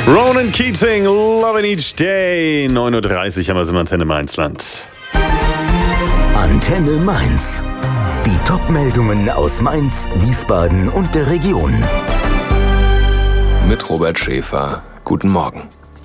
Ronan Keating, Lovin' Each Day. 9:30 Uhr haben wir es im Antenne Mainzland. Antenne Mainz. Die Top-Meldungen aus Mainz, Wiesbaden und der Region. Mit Robert Schäfer. Guten Morgen.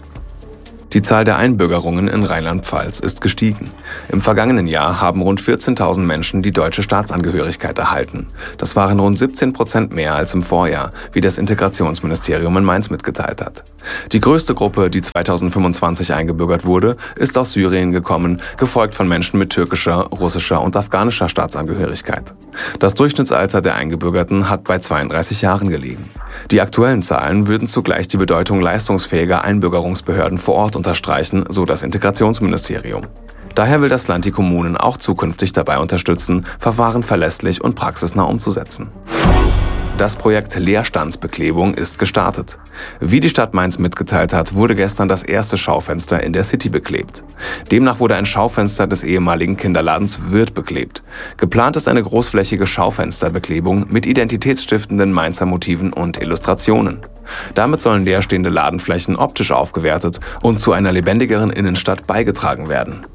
Die Zahl der Einbürgerungen in Rheinland-Pfalz ist gestiegen. Im vergangenen Jahr haben rund 14.000 Menschen die deutsche Staatsangehörigkeit erhalten. Das waren rund 17% mehr als im Vorjahr, wie das Integrationsministerium in Mainz mitgeteilt hat. Die größte Gruppe, die 2025 eingebürgert wurde, ist aus Syrien gekommen, gefolgt von Menschen mit türkischer, russischer und afghanischer Staatsangehörigkeit. Das Durchschnittsalter der Eingebürgerten hat bei 32 Jahren gelegen. Die aktuellen Zahlen würden zugleich die Bedeutung leistungsfähiger Einbürgerungsbehörden vor Ort unterstreichen, so das Integrationsministerium. Daher will das Land die Kommunen auch zukünftig dabei unterstützen, Verfahren verlässlich und praxisnah umzusetzen. Das Projekt Leerstandsbeklebung ist gestartet. Wie die Stadt Mainz mitgeteilt hat, wurde gestern das erste Schaufenster in der City beklebt. Demnach wurde ein Schaufenster des ehemaligen Kinderladens Würth beklebt. Geplant ist eine großflächige Schaufensterbeklebung mit identitätsstiftenden Mainzer Motiven und Illustrationen. Damit sollen leerstehende Ladenflächen optisch aufgewertet und zu einer lebendigeren Innenstadt beigetragen werden.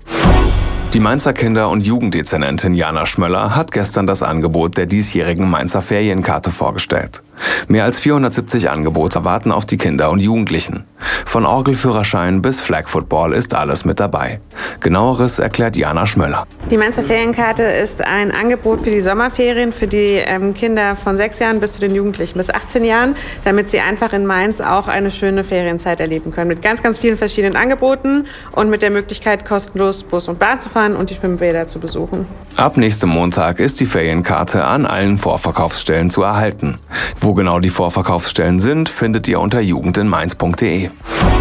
Die Mainzer Kinder- und Jugenddezernentin Jana Schmöller hat gestern das Angebot der diesjährigen Mainzer Ferienkarte vorgestellt. Mehr als 470 Angebote warten auf die Kinder und Jugendlichen. Von Orgelführerschein bis Flag Football ist alles mit dabei. Genaueres erklärt Jana Schmöller. Die Mainzer Ferienkarte ist ein Angebot für die Sommerferien für die Kinder von 6 Jahren bis zu den Jugendlichen bis 18 Jahren, damit sie einfach in Mainz auch eine schöne Ferienzeit erleben können. Mit ganz, ganz vielen verschiedenen Angeboten und mit der Möglichkeit, kostenlos Bus und Bahn zu fahren und die Schwimmbäder zu besuchen. Ab nächstem Montag ist die Ferienkarte an allen Vorverkaufsstellen zu erhalten. Wo genau die Vorverkaufsstellen sind, findet ihr unter jugendinmainz.de.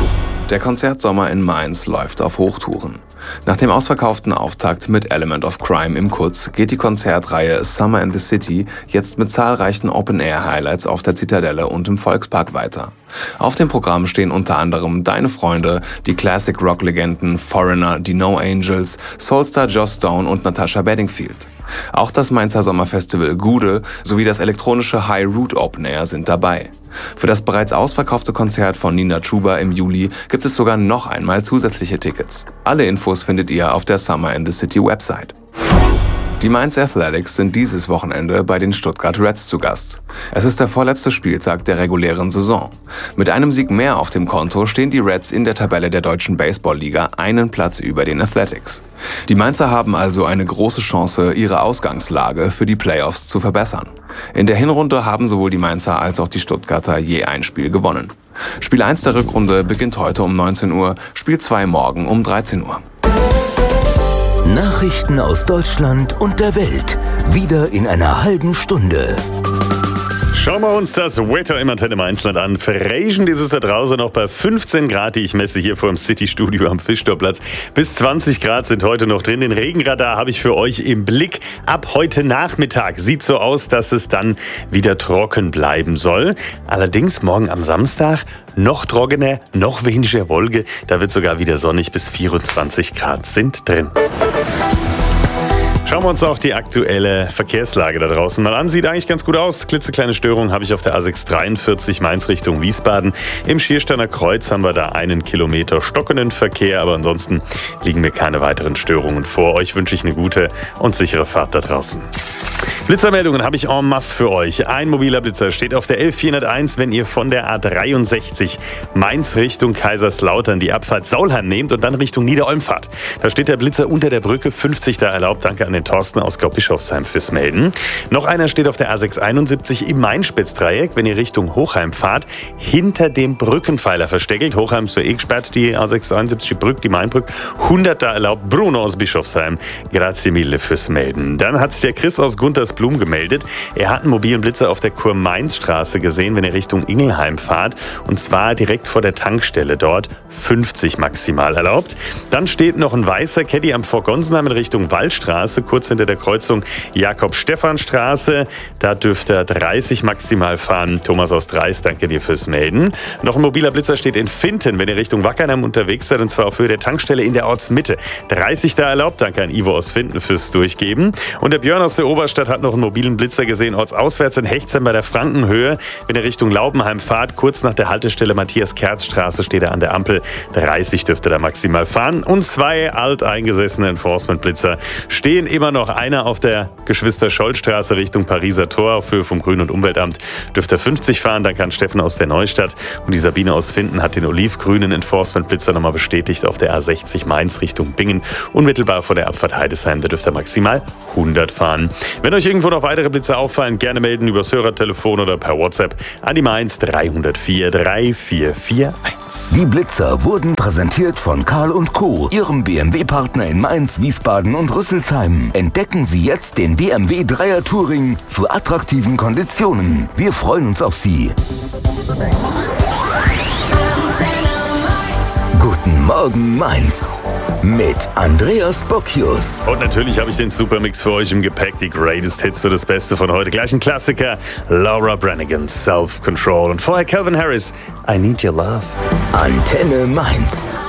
Der Konzertsommer in Mainz läuft auf Hochtouren. Nach dem ausverkauften Auftakt mit Element of Crime im Kutz geht die Konzertreihe Summer in the City jetzt mit zahlreichen Open-Air-Highlights auf der Zitadelle und im Volkspark weiter. Auf dem Programm stehen unter anderem Deine Freunde, die Classic-Rock-Legenden Foreigner, die No Angels, Soulstar Joss Stone und Natasha Bedingfield. Auch das Mainzer Sommerfestival Gude sowie das elektronische High Root Open Air sind dabei. Für das bereits ausverkaufte Konzert von Nina Chuba im Juli gibt es sogar noch einmal zusätzliche Tickets. Alle Infos findet ihr auf der Summer in the City Website. Die Mainz Athletics sind dieses Wochenende bei den Stuttgart Reds zu Gast. Es ist der vorletzte Spieltag der regulären Saison. Mit einem Sieg mehr auf dem Konto stehen die Reds in der Tabelle der Deutschen Baseball-Liga einen Platz über den Athletics. Die Mainzer haben also eine große Chance, ihre Ausgangslage für die Playoffs zu verbessern. In der Hinrunde haben sowohl die Mainzer als auch die Stuttgarter je ein Spiel gewonnen. Spiel 1 der Rückrunde beginnt heute um 19 Uhr, Spiel 2 morgen um 13 Uhr. Nachrichten aus Deutschland und der Welt. Wieder in einer halben Stunde. Schauen wir uns das Wetter im Antenne Mainzland an. Verregend ist es da draußen noch bei 15 Grad, die ich messe hier vor dem City-Studio am Fischtorplatz. Bis 20 Grad sind heute noch drin. Den Regenradar habe ich für euch im Blick. Ab heute Nachmittag sieht so aus, dass es dann wieder trocken bleiben soll. Allerdings morgen am Samstag noch trockener, noch weniger Wolke. Da wird sogar wieder sonnig, bis 24 Grad sind drin. Schauen wir uns auch die aktuelle Verkehrslage da draußen mal an. Sieht eigentlich ganz gut aus. Klitzekleine Störung habe ich auf der A643 Mainz Richtung Wiesbaden. Im Schiersteiner Kreuz haben wir da 1 Kilometer stockenden Verkehr, aber ansonsten liegen mir keine weiteren Störungen vor. Euch wünsche ich eine gute und sichere Fahrt da draußen. Blitzermeldungen habe ich en masse für euch. Ein mobiler Blitzer steht auf der 11401, wenn ihr von der A63 Mainz Richtung Kaiserslautern die Abfahrt Saulheim nehmt und dann Richtung Niederolm fahrt. Da steht der Blitzer unter der Brücke, 50 da erlaubt. Danke an den Thorsten aus Gott-Bischofsheim fürs Melden. Noch einer steht auf der A671 im Main-Spitz-Dreieck, wenn ihr Richtung Hochheim fahrt, hinter dem Brückenpfeiler versteckelt. Hochheim ist so gesperrt, die A671, die Brücke, die Mainbrücke. 100 da erlaubt. Bruno aus Bischofsheim, grazie mille fürs Melden. Dann hat sich der Chris aus Guntersblum gemeldet. Er hat einen mobilen Blitzer auf der Kur-Mainz-Straße gesehen, wenn ihr Richtung Ingelheim fahrt. Und zwar direkt vor der Tankstelle dort. 50 maximal erlaubt. Dann steht noch ein weißer Caddy am Vorgonsenheim in Richtung Waldstraße, kurz hinter der Kreuzung Jakob-Stephan-Straße. Da dürft ihr 30 maximal fahren. Thomas aus Dreis, danke dir fürs Melden. Noch ein mobiler Blitzer steht in Finten, wenn ihr Richtung Wackernheim unterwegs seid, und zwar auf Höhe der Tankstelle in der Ortsmitte. 30 da erlaubt. Danke an Ivo aus Finten fürs Durchgeben. Und der Björn aus der Oberstadt hat noch noch einen mobilen Blitzer gesehen, ortsauswärts in Hechtsheim bei der Frankenhöhe. Wenn ihr Richtung Laubenheim fahrt, kurz nach der Haltestelle Matthias-Kerz-Straße steht er an der Ampel. 30 dürfte da maximal fahren. Und 2 alteingesessene Enforcement-Blitzer stehen immer noch. Einer auf der Geschwister-Scholl-Straße Richtung Pariser Tor auf Höhe vom Grün- und Umweltamt dürfte 50 fahren. Dann kann Steffen aus der Neustadt und die Sabine aus Finden hat den olivgrünen Enforcement-Blitzer nochmal bestätigt auf der A60 Mainz Richtung Bingen. Unmittelbar vor der Abfahrt Heidesheim, da dürft ihr maximal 100 fahren. Wenn euch irgendwo noch weitere Blitzer auffallen, gerne melden über Hörertelefon oder per WhatsApp an die Mainz 304 3441. Die Blitzer wurden präsentiert von Karl & Co., Ihrem BMW-Partner in Mainz, Wiesbaden und Rüsselsheim. Entdecken Sie jetzt den BMW 3er Touring zu attraktiven Konditionen. Wir freuen uns auf Sie. Guten Morgen Mainz mit Andreas Bocchius. Und natürlich habe ich den Supermix für euch im Gepäck. Die Greatest Hits, so das Beste von heute. Gleich ein Klassiker. Laura Branigan, Self Control. Und vorher Calvin Harris, I Need Your Love. Antenne Mainz.